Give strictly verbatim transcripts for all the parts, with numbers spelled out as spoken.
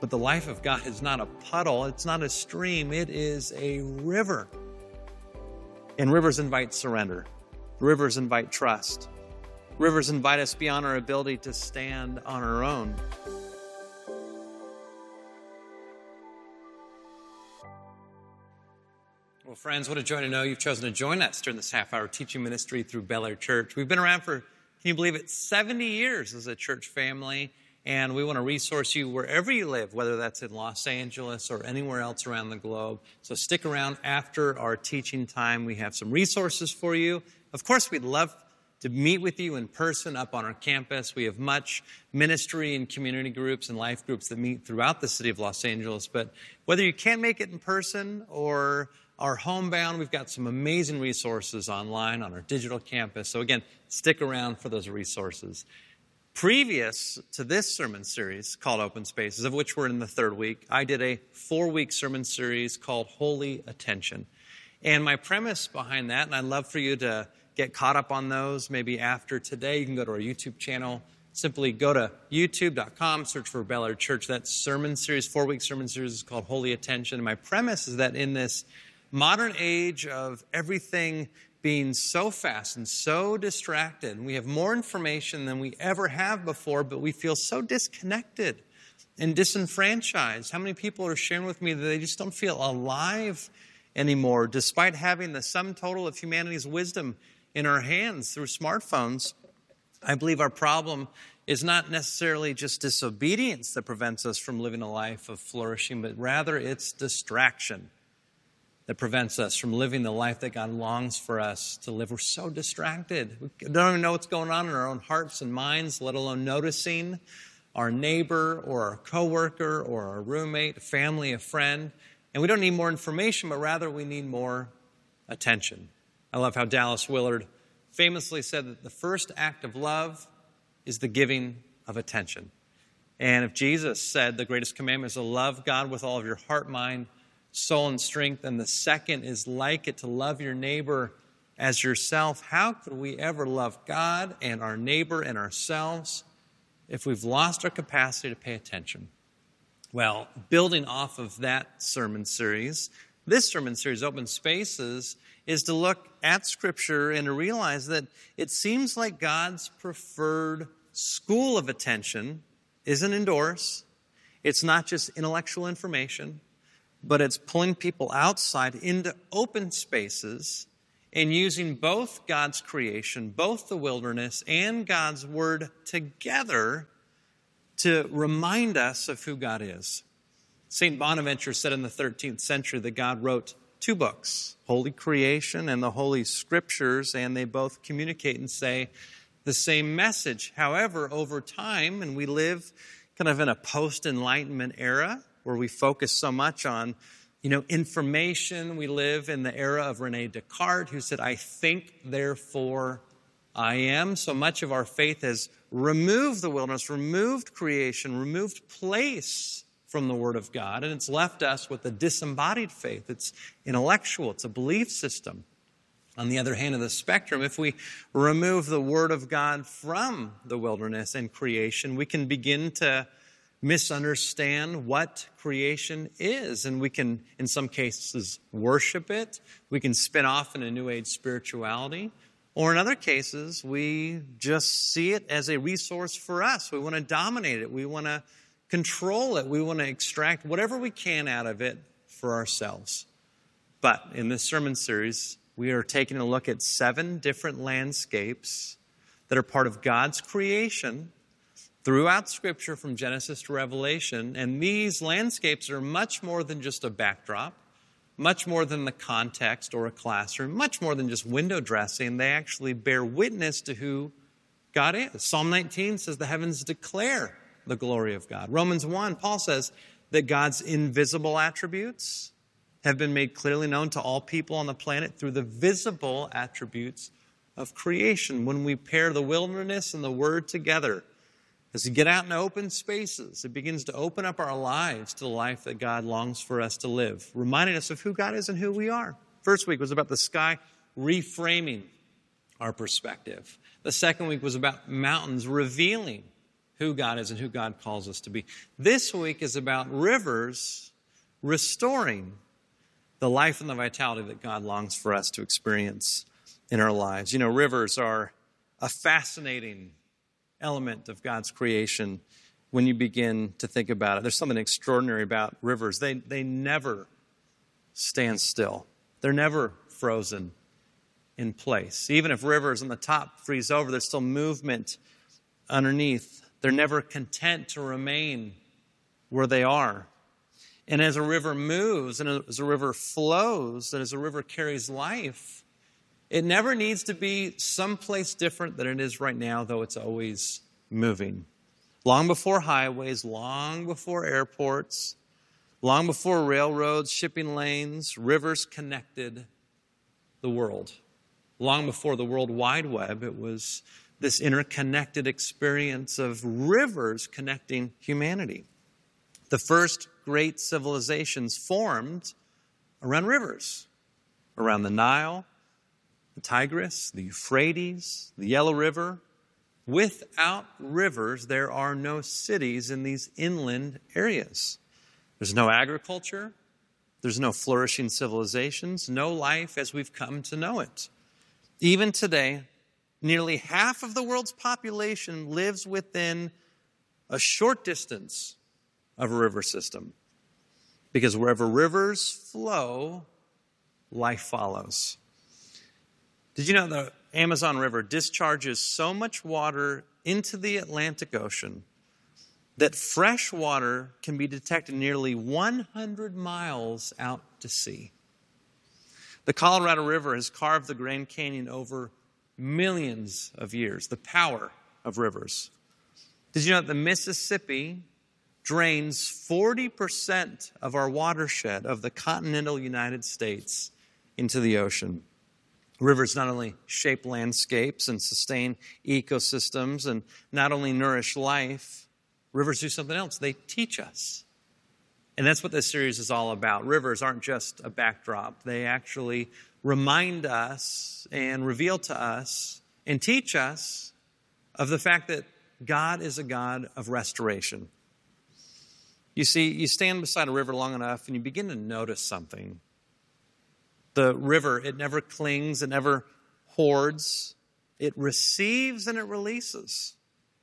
But the life of God is not a puddle. It's not a stream. It is a river. And rivers invite surrender. Rivers invite trust. Rivers invite us beyond our ability to stand on our own. Well, friends, what a joy to know you've chosen to join us during this half-hour teaching ministry through Bel Air Church. We've been around for, can you believe it, seventy years as a church family. And we want to resource you wherever you live, whether that's in Los Angeles or anywhere else around the globe. So stick around after our teaching time. We have some resources for you. Of course, we'd love to meet with you in person up on our campus. We have much ministry and community groups and life groups that meet throughout the city of Los Angeles. But whether you can't make it in person or are homebound, we've got some amazing resources online on our digital campus. So again, stick around for those resources. Previous to this sermon series called Open Spaces, of which we're in the third week, I did a four-week sermon series called Holy Attention. And my premise behind that, and I'd love for you to get caught up on those maybe after today, you can go to our YouTube channel. Simply go to youtube dot com, search for Bel Air Church. That sermon series, four-week sermon series is called Holy Attention. And my premise is that in this modern age of everything being so fast and so distracted, we have more information than we ever have before, but we feel so disconnected and disenfranchised. How many people are sharing with me that they just don't feel alive anymore, despite having the sum total of humanity's wisdom in our hands through smartphones? I believe our problem is not necessarily just disobedience that prevents us from living a life of flourishing, but rather it's distraction that prevents us from living the life that God longs for us to live. We're so distracted. We don't even know what's going on in our own hearts and minds, let alone noticing our neighbor or our coworker or our roommate, a family, a friend. And we don't need more information, but rather we need more attention. I love how Dallas Willard famously said that the first act of love is the giving of attention. And if Jesus said the greatest commandment is to love God with all of your heart, mind, soul, and strength, and the second is like it, to love your neighbor as yourself, how could we ever love God and our neighbor and ourselves if we've lost our capacity to pay attention? Well, building off of that sermon series, this sermon series, Open Spaces, is to look at Scripture and to realize that it seems like God's preferred school of attention isn't indoors. It's not just intellectual information, but it's pulling people outside into open spaces and using both God's creation, both the wilderness and God's Word together to remind us of who God is. Saint Bonaventure said in the thirteenth century that God wrote two books, Holy Creation and the Holy Scriptures, and they both communicate and say the same message. However, over time, and we live kind of in a post-Enlightenment era, where we focus so much on, you know, information. We live in the era of René Descartes, who said, I think, therefore I am. So much of our faith has removed the wilderness, removed creation, removed place from the Word of God, and it's left us with a disembodied faith. It's intellectual. It's a belief system. On the other hand of the spectrum, if we remove the Word of God from the wilderness and creation, we can begin to misunderstand what creation is. And we can, in some cases, worship it. We can spin off in a New Age spirituality. Or in other cases, we just see it as a resource for us. We want to dominate it. We want to control it. We want to extract whatever we can out of it for ourselves. But in this sermon series, we are taking a look at seven different landscapes that are part of God's creation throughout Scripture from Genesis to Revelation. And these landscapes are much more than just a backdrop, much more than the context or a classroom, much more than just window dressing. They actually bear witness to who God is. Psalm nineteen says the heavens declare the glory of God. Romans one, Paul says that God's invisible attributes have been made clearly known to all people on the planet through the visible attributes of creation. When we pair the wilderness and the Word together, as we get out in open spaces, it begins to open up our lives to the life that God longs for us to live, reminding us of who God is and who we are. First week was about the sky reframing our perspective. The second week was about mountains revealing who God is and who God calls us to be. This week is about rivers restoring the life and the vitality that God longs for us to experience in our lives. You know, rivers are a fascinating element of God's creation when you begin to think about it. There's something extraordinary about rivers. They, they never stand still. They're never frozen in place. Even if rivers on the top freeze over, there's still movement underneath. They're never content to remain where they are. And as a river moves, and as a river flows, and as a river carries life, it never needs to be someplace different than it is right now, though it's always moving. Long before highways, long before airports, long before railroads, shipping lanes, rivers connected the world. Long before the World Wide Web, it was this interconnected experience of rivers connecting humanity. The first great civilizations formed around rivers, around the Nile, the Tigris, the Euphrates, the Yellow River. Without rivers, there are no cities in these inland areas. There's no agriculture. There's no flourishing civilizations, no life as we've come to know it. Even today, nearly half of the world's population lives within a short distance of a river system. Because wherever rivers flow, life follows. Did you know the Amazon River discharges so much water into the Atlantic Ocean that fresh water can be detected nearly one hundred miles out to sea? The Colorado River has carved the Grand Canyon over millions of years. The power of rivers. Did you know that the Mississippi drains forty percent of our watershed of the continental United States into the ocean? Rivers not only shape landscapes and sustain ecosystems and not only nourish life, rivers do something else. They teach us. And that's what this series is all about. Rivers aren't just a backdrop. They actually remind us and reveal to us and teach us of the fact that God is a God of restoration. You see, you stand beside a river long enough and you begin to notice something. The river, it never clings, it never hoards. It receives and it releases.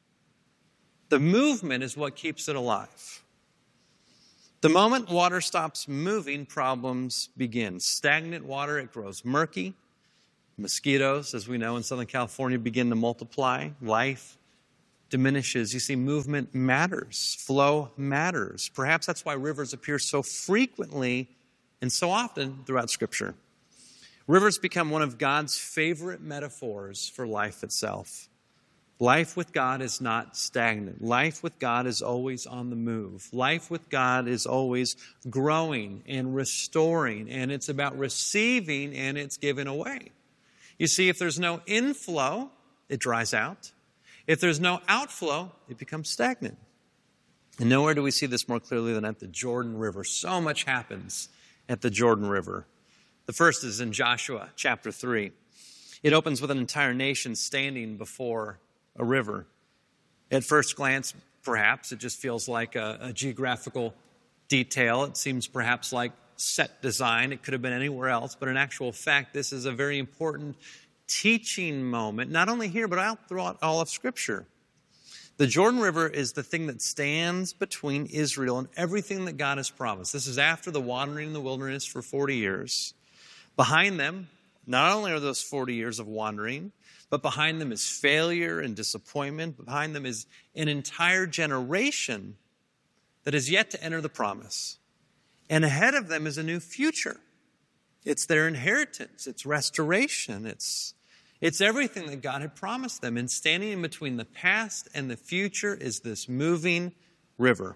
The movement is what keeps it alive. The moment water stops moving, problems begin. Stagnant water, it grows murky. Mosquitoes, as we know in Southern California, begin to multiply. Life diminishes. You see, movement matters. Flow matters. Perhaps that's why rivers appear so frequently and so often throughout Scripture. Rivers become one of God's favorite metaphors for life itself. Life with God is not stagnant. Life with God is always on the move. Life with God is always growing and restoring, and it's about receiving and it's giving away. You see, if there's no inflow, it dries out. If there's no outflow, it becomes stagnant. And nowhere do we see this more clearly than at the Jordan River. So much happens at the Jordan River. The first is in Joshua chapter three. It opens with an entire nation standing before a river. At first glance, perhaps, it just feels like a, a geographical detail. It seems perhaps like set design. It could have been anywhere else, but in actual fact, this is a very important teaching moment, not only here, but out throughout all of Scripture. The Jordan River is the thing that stands between Israel and everything that God has promised. This is after the wandering in the wilderness for forty years. Behind them, not only are those forty years of wandering, but behind them is failure and disappointment. Behind them is an entire generation that is yet to enter the promise. And ahead of them is a new future. It's their inheritance. It's restoration. It's, it's everything that God had promised them. And standing in between the past and the future is this moving river.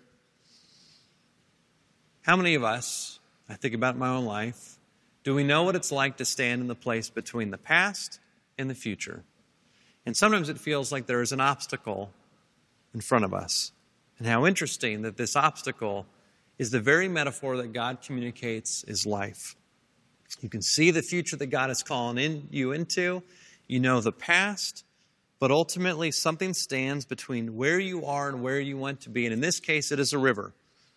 How many of us, I think about my own life, do we know what it's like to stand in the place between the past and the future? And sometimes it feels like there is an obstacle in front of us. And how interesting that this obstacle is the very metaphor that God communicates is life. You can see the future that God is calling in, you into. You know the past, But ultimately, something stands between where you are and where you want to be. And in this case, it is a river.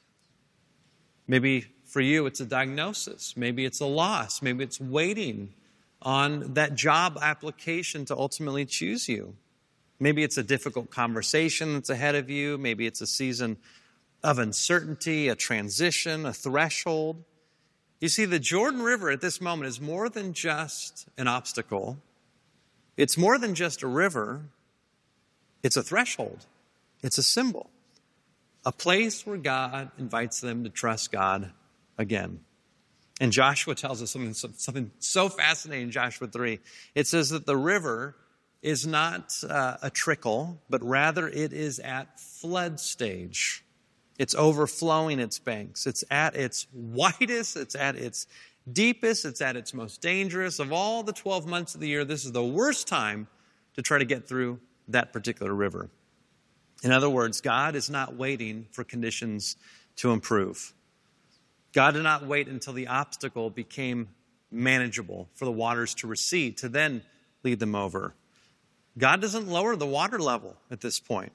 Maybe for you, it's a diagnosis. Maybe it's a loss. Maybe it's waiting on that job application to ultimately choose you. Maybe it's a difficult conversation that's ahead of you. Maybe it's a season of uncertainty, a transition, a threshold. You see, the Jordan River at this moment is more than just an obstacle. It's more than just a river. It's a threshold. It's a symbol. A place where God invites them to trust God again. And Joshua tells us something, something so fascinating in Joshua three. It says that the river is not uh, a trickle, but rather it is at flood stage. It's overflowing its banks. It's at its widest. It's at its deepest. It's at its most dangerous. Of all the twelve months of the year, this is the worst time to try to get through that particular river. In other words, God is not waiting for conditions to improve. God did not wait until the obstacle became manageable for the waters to recede to then lead them over. God doesn't lower the water level at this point.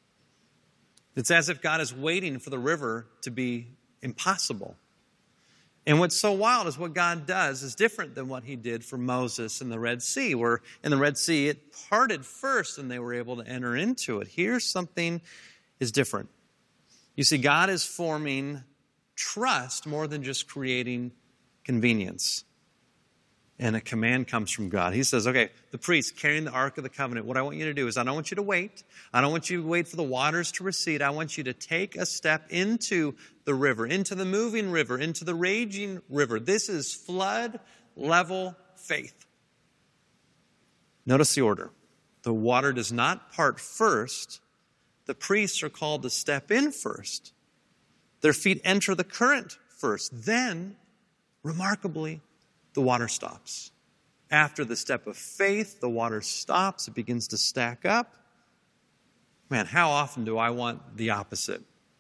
It's as if God is waiting for the river to be impossible. And what's so wild is what God does is different than what he did for Moses in the Red Sea, where in the Red Sea it parted first and they were able to enter into it. Here something is different. You see, God is forming trust more than just creating convenience. And a command comes from God. He says, okay, the priest carrying the Ark of the Covenant, what I want you to do is I don't want you to wait. I don't want you to wait for the waters to recede. I want you to take a step into the river, into the moving river, into the raging river. This is flood level faith. Notice the order. The water does not part first. The priests are called to step in first. Their feet enter the current first. Then, remarkably, the water stops. After the step of faith, the water stops. It begins to stack up. Man, how often do I want the opposite?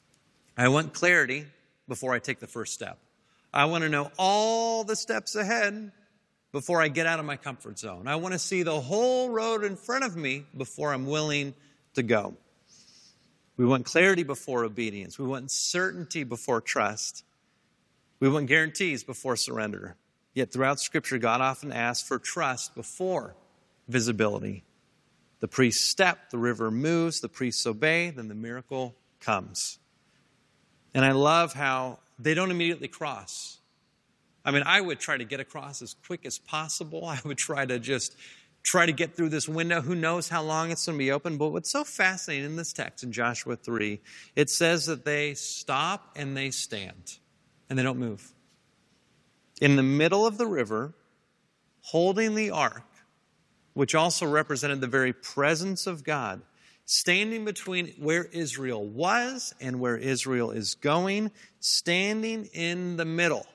I want clarity before I take the first step. I want to know all the steps ahead before I get out of my comfort zone. I want to see the whole road in front of me before I'm willing to go. We want clarity before obedience. We want certainty before trust. We want guarantees before surrender. Yet throughout Scripture, God often asks for trust before visibility. The priests step, the river moves, the priests obey, then the miracle comes. And I love how they don't immediately cross. I mean, I would try to get across as quick as possible. I would try to just try to get through this window. Who knows how long it's going to be open? But what's so fascinating in this text in Joshua three, it says that they stop and they stand and they don't move. In the middle of the river, holding the ark, which also represented the very presence of God, standing between where Israel was and where Israel is going, standing in the middle.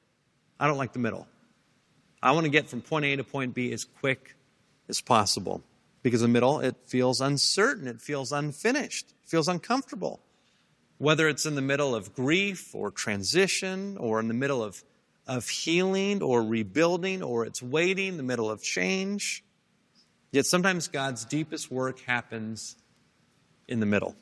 I don't like the middle. I want to get from point A to point B as quick as possible. Because in the middle, it feels uncertain. It feels unfinished. It feels uncomfortable. Whether it's in the middle of grief or transition or in the middle of, of healing or rebuilding or it's waiting in the middle of change. Yet sometimes God's deepest work happens in the middle.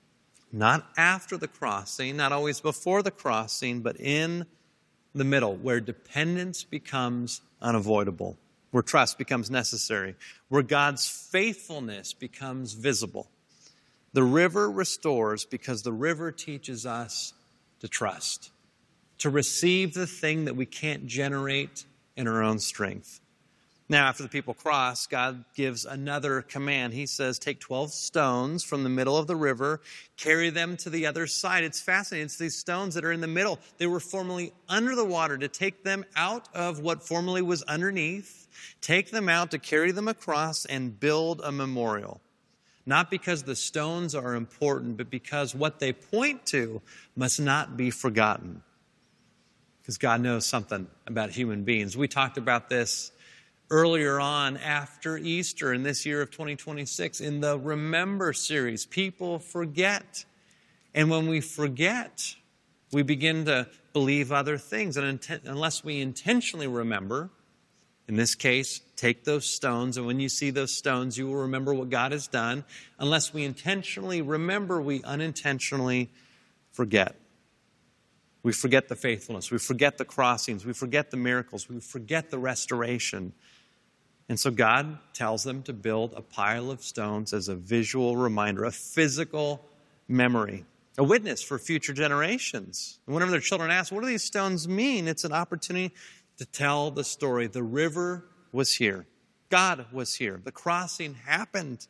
Not after the crossing, not always before the crossing, but in the middle where dependence becomes unavoidable, where trust becomes necessary, where God's faithfulness becomes visible. The river restores because the river teaches us to trust, to receive the thing that we can't generate in our own strength. Now, after the people cross, God gives another command. He says, take twelve stones from the middle of the river, carry them to the other side. It's fascinating. It's these stones that are in the middle. They were formerly under the water, to take them out of what formerly was underneath, take them out to carry them across and build a memorial. Not because the stones are important, but because what they point to must not be forgotten. Because God knows something about human beings. We talked about this earlier on after Easter in this year of twenty twenty-six in the Remember series. People forget. And when we forget, we begin to believe other things. And unless we intentionally remember, In this case, take those stones, and when you see those stones, you will remember what God has done. Unless we intentionally remember, we unintentionally forget. We forget the faithfulness. We forget the crossings. We forget the miracles. We forget the restoration. And so God tells them to build a pile of stones as a visual reminder, a physical memory, a witness for future generations. And whenever their children ask, what do these stones mean? It's an opportunity to tell the story. The river was here. God was here. The crossing happened.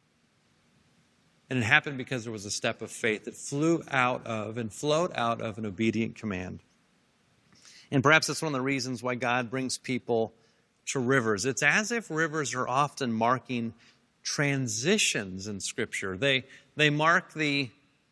And it happened because there was a step of faith that flew out of and flowed out of an obedient command. And perhaps that's one of the reasons why God brings people to rivers. It's as if rivers are often marking transitions in Scripture. They, they mark the,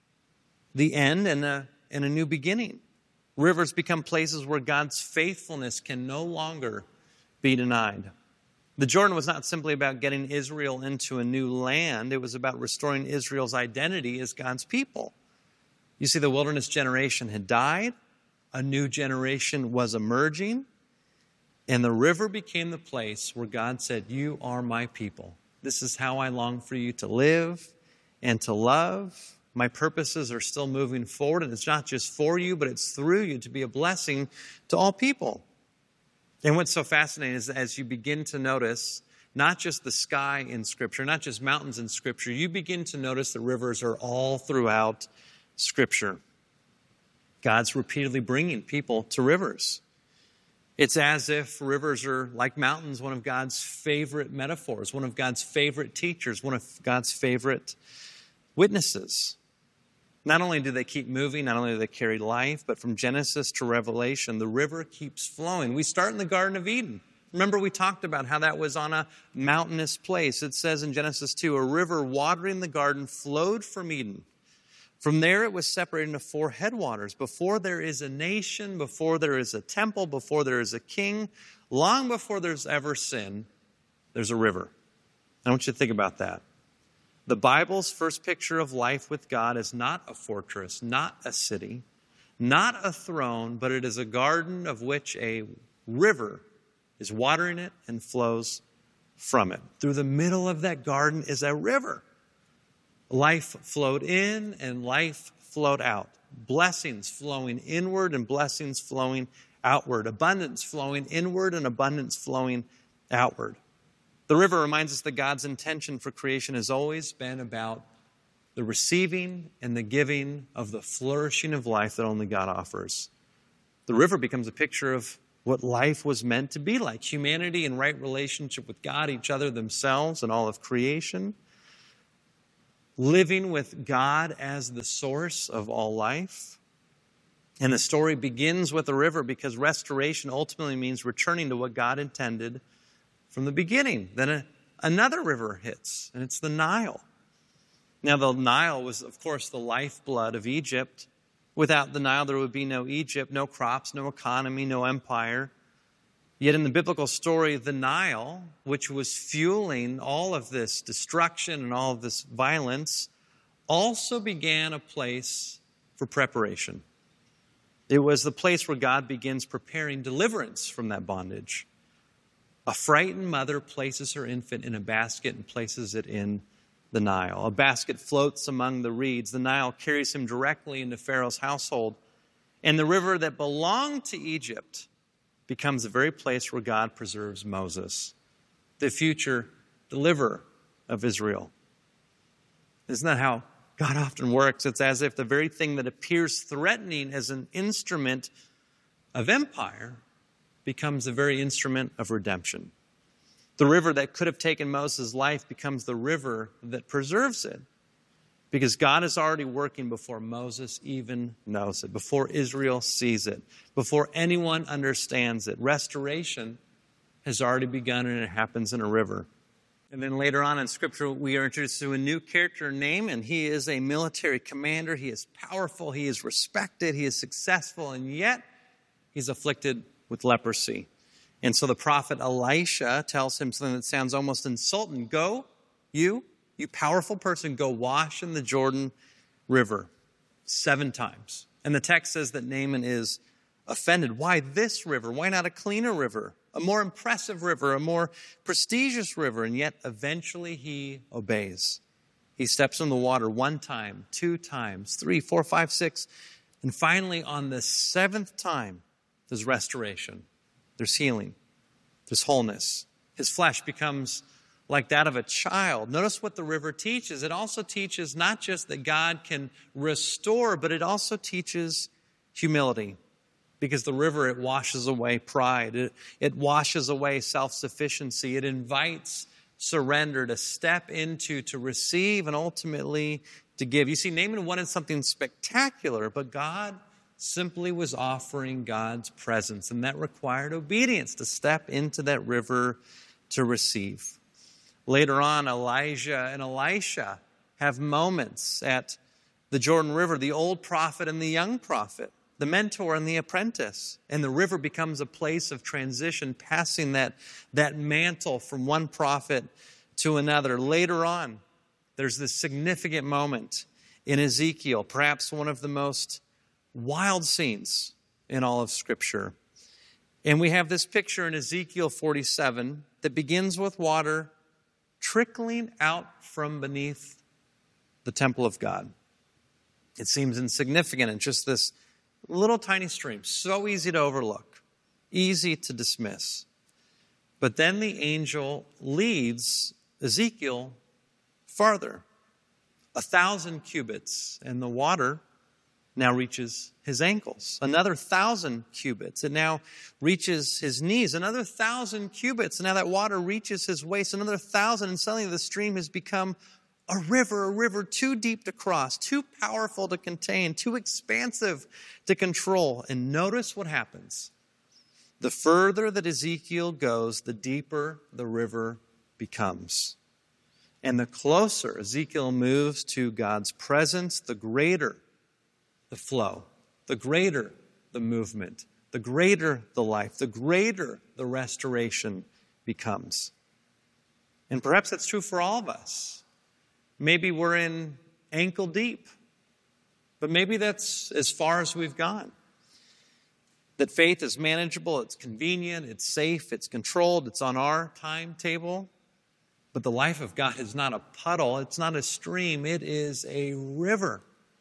the end and a, and a new beginning. Rivers become places where God's faithfulness can no longer be denied. The Jordan was not simply about getting Israel into a new land. It was about restoring Israel's identity as God's people. You see, the wilderness generation had died. A new generation was emerging. And the river became the place where God said, you are my people. This is how I long for you to live and to love. My purposes are still moving forward. And it's not just for you, but it's through you to be a blessing to all people. And what's so fascinating is that as you begin to notice not just the sky in Scripture, not just mountains in Scripture, you begin to notice that rivers are all throughout Scripture. God's repeatedly bringing people to rivers. It's as if rivers are like mountains, one of God's favorite metaphors, one of God's favorite teachers, one of God's favorite witnesses. Not only do they keep moving, not only do they carry life, but from Genesis to Revelation, the river keeps flowing. We start in the Garden of Eden. Remember, we talked about how that was on a mountainous place. It says in Genesis two, a river watering the garden flowed from Eden. From there, it was separated into four headwaters. Before there is a nation, before there is a temple, before there is a king, long before there's ever sin, there's a river. I want you to think about that. The Bible's first picture of life with God is not a fortress, not a city, not a throne, but it is a garden of which a river is watering it and flows from it. Through the middle of that garden is a river. Life flowed in and life flowed out. Blessings flowing inward and blessings flowing outward. Abundance flowing inward and abundance flowing outward. The river reminds us that God's intention for creation has always been about the receiving and the giving of the flourishing of life that only God offers. The river becomes a picture of what life was meant to be like. Humanity in right relationship with God, each other, themselves, and all of creation. Living with God as the source of all life. And the story begins with the river because restoration ultimately means returning to what God intended from the beginning. Then a, another river hits, and it's the Nile. Now, the Nile was, of course, the lifeblood of Egypt. Without the Nile, there would be no Egypt, no crops, no economy, no empire. Yet in the biblical story, the Nile, which was fueling all of this destruction and all of this violence, also began a place for preparation. It was the place where God begins preparing deliverance from that bondage. A frightened mother places her infant in a basket and places it in the Nile. A basket floats among the reeds. The Nile carries him directly into Pharaoh's household. And the river that belonged to Egypt becomes the very place where God preserves Moses, the future deliverer of Israel. Isn't that how God often works? It's as if the very thing that appears threatening as an instrument of empire becomes the very instrument of redemption. The river that could have taken Moses' life becomes the river that preserves it. Because God is already working before Moses even knows it, before Israel sees it, before anyone understands it. Restoration has already begun, and it happens in a river. And then later on in Scripture, we are introduced to a new character, Naaman. He is a military commander. He is powerful. He is respected. He is successful. And yet, he's afflicted with leprosy. And so the prophet Elisha tells him something that sounds almost insulting. Go, you, you powerful person, go wash in the Jordan River seven times. And the text says that Naaman is offended. Why this river? Why not a cleaner river? a more impressive river, a more prestigious river, and yet eventually he obeys. He steps in the water one time, two times, three, four, five, six, and finally on the seventh time, there's restoration, there's healing, there's wholeness. His flesh becomes like that of a child. Notice what the river teaches. It also teaches not just that God can restore, but it also teaches humility. Because the river, it washes away pride. It, it washes away self-sufficiency. It invites surrender, to step into, to receive, and ultimately to give. You see, Naaman wanted something spectacular, but God simply was offering God's presence, and that required obedience to step into that river to receive. Later on, Elijah and Elisha have moments at the Jordan River, the old prophet and the young prophet, the mentor and the apprentice. And the river becomes a place of transition, passing that, that mantle from one prophet to another. Later on, there's this significant moment in Ezekiel, perhaps one of the most wild scenes in all of Scripture. And we have this picture in Ezekiel forty-seven that begins with water trickling out from beneath the temple of God. It seems insignificant and just this little tiny stream, so easy to overlook, easy to dismiss. But then the angel leads Ezekiel farther, a thousand cubits, and the water now reaches his ankles. Another thousand cubits, it now reaches his knees. Another thousand cubits, and now that water reaches his waist. Another thousand, and suddenly the stream has become a river, a river too deep to cross, too powerful to contain, too expansive to control. And notice what happens. The further that Ezekiel goes, the deeper the river becomes. And the closer Ezekiel moves to God's presence, the greater the flow, the greater the movement, the greater the life, the greater the restoration becomes. And perhaps that's true for all of us. Maybe we're in ankle deep, but maybe that's as far as we've gone. That faith is manageable, it's convenient, it's safe, it's controlled, it's on our timetable. But the life of God is not a puddle, it's not a stream, it is a river.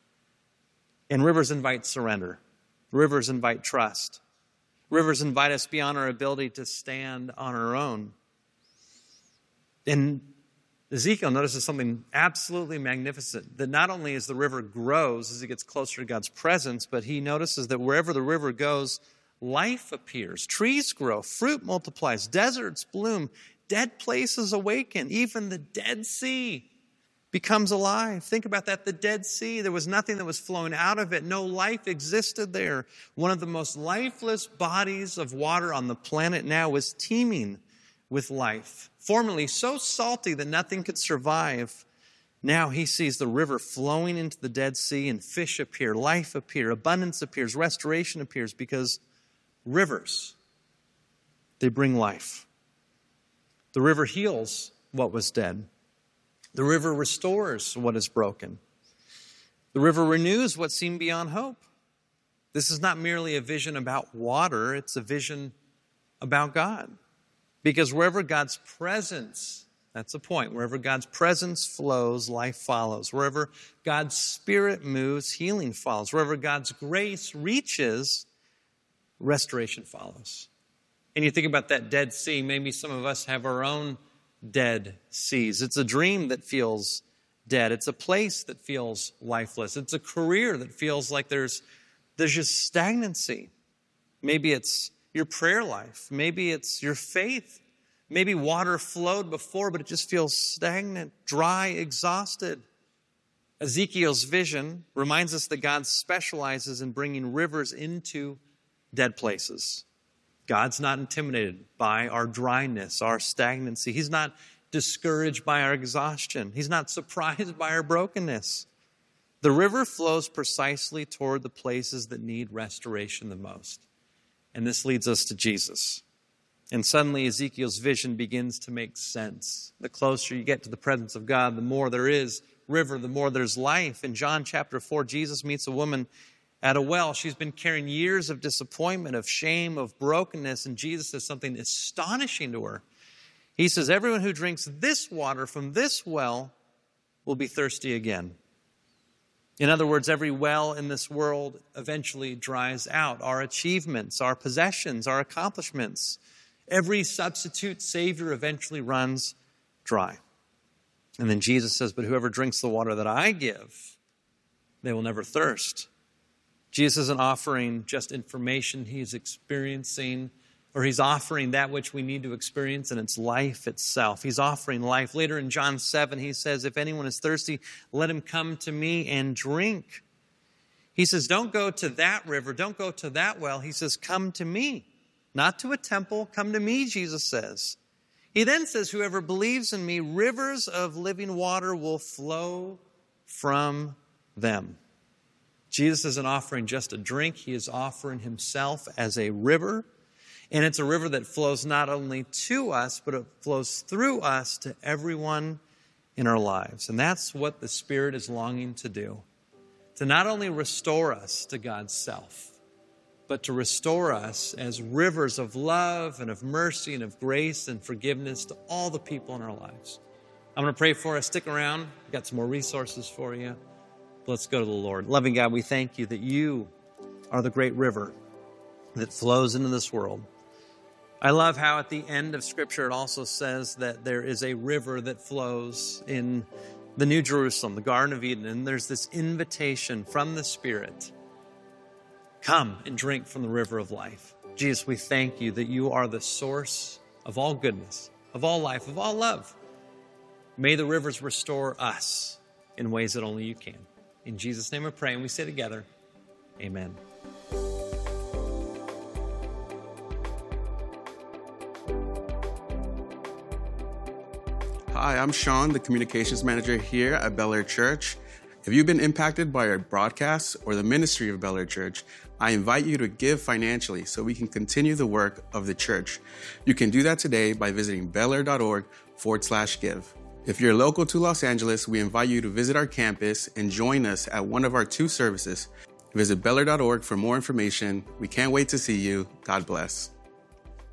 And rivers invite surrender. Rivers invite trust. Rivers invite us beyond our ability to stand on our own. And Ezekiel notices something absolutely magnificent, that not only as the river grows as it gets closer to God's presence, but he notices that wherever the river goes, life appears. Trees grow, fruit multiplies, deserts bloom, dead places awaken, even the Dead Sea becomes alive. Think about that, the Dead Sea. There was nothing that was flowing out of it. No life existed there. One of the most lifeless bodies of water on the planet now was teeming with life. Formerly so salty that nothing could survive. Now he sees the river flowing into the Dead Sea, and fish appear, life appear, abundance appears, restoration appears, because rivers, they bring life. The river heals what was dead. The river restores what is broken. The river renews what seemed beyond hope. This is not merely a vision about water, it's a vision about God. Because wherever God's presence, that's the point, wherever God's presence flows, life follows. Wherever God's Spirit moves, healing follows. Wherever God's grace reaches, restoration follows. And you think about that Dead Sea, maybe some of us have our own dead seas. It's a dream that feels dead. It's a place that feels lifeless. It's a career that feels like there's, there's just stagnancy. Maybe it's your prayer life. Maybe it's your faith. Maybe water flowed before, but it just feels stagnant, dry, exhausted. Ezekiel's vision reminds us that God specializes in bringing rivers into dead places. God's not intimidated by our dryness, our stagnancy. He's not discouraged by our exhaustion. He's not surprised by our brokenness. The river flows precisely toward the places that need restoration the most. And this leads us to Jesus. And suddenly Ezekiel's vision begins to make sense. The closer you get to the presence of God, the more there is river, the more there's life. In John chapter four, Jesus meets a woman at a well. She's been carrying years of disappointment, of shame, of brokenness, and Jesus says something astonishing to her. He says, everyone who drinks this water from this well will be thirsty again. In other words, every well in this world eventually dries out. Our achievements, our possessions, our accomplishments, every substitute savior eventually runs dry. And then Jesus says, but whoever drinks the water that I give, they will never thirst. Jesus isn't offering just information. He's experiencing, or he's offering that which we need to experience, and it's life itself. He's offering life. Later in John seven, he says, if anyone is thirsty, let him come to me and drink. He says, don't go to that river. Don't go to that well. He says, come to me. Not to a temple. Come to me, Jesus says. He then says, whoever believes in me, rivers of living water will flow from them. Jesus isn't offering just a drink. He is offering himself as a river. And it's a river that flows not only to us, but it flows through us to everyone in our lives. And that's what the Spirit is longing to do. To not only restore us to God's self, but to restore us as rivers of love and of mercy and of grace and forgiveness to all the people in our lives. I'm going to pray for us. Stick around. I've got some more resources for you. Let's go to the Lord. Loving God, we thank you that you are the great river that flows into this world. I love how at the end of Scripture it also says that there is a river that flows in the New Jerusalem, the Garden of Eden, and there's this invitation from the Spirit. Come and drink from the river of life. Jesus, we thank you that you are the source of all goodness, of all life, of all love. May the rivers restore us in ways that only you can. In Jesus' name I pray, and we say together, amen. Hi, I'm Sean, the communications manager here at Bel Air Church. If you've been impacted by our broadcasts or the ministry of Bel Air Church, I invite you to give financially so we can continue the work of the church. You can do that today by visiting belair.org forward slash give. If you're local to Los Angeles, we invite you to visit our campus and join us at one of our two services. Visit belair dot org for more information. We can't wait to see you. God bless.